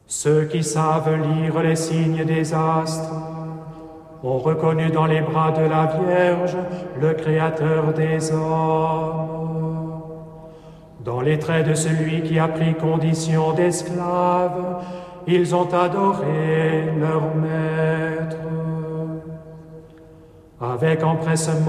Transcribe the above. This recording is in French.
Ceux qui savent lire les signes des astres ont reconnu dans les bras de la Vierge le Créateur des hommes. Dans les traits de celui qui a pris condition d'esclave, ils ont adoré leur Maître. Avec empressement,